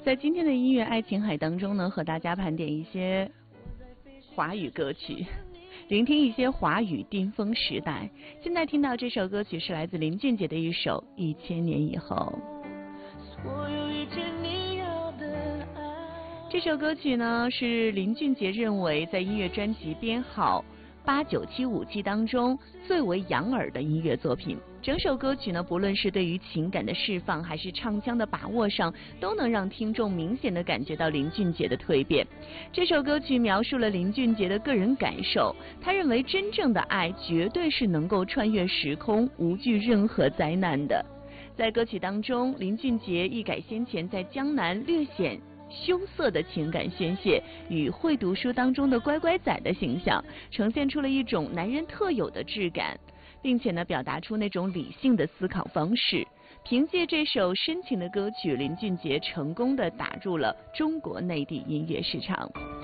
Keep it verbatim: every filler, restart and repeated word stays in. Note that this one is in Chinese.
在今天的音乐爱琴海当中呢，和大家盘点一些华语歌曲，聆听一些华语巅峰时代。现在听到这首歌曲是来自林俊杰的一首《一千年以后》。这首歌曲呢，是林俊杰认为在音乐专辑编号八九七五期当中最为养耳的音乐作品。整首歌曲呢，不论是对于情感的释放，还是唱腔的把握上，都能让听众明显的感觉到林俊杰的蜕变。这首歌曲描述了林俊杰的个人感受，他认为真正的爱绝对是能够穿越时空，无惧任何灾难的。在歌曲当中，林俊杰一改先前在江南略显羞涩的情感宣泄与会读书当中的乖乖仔的形象，呈现出了一种男人特有的质感，并且呢，表达出那种理性的思考方式。凭借这首深情的歌曲，林俊杰成功的打入了中国内地音乐市场。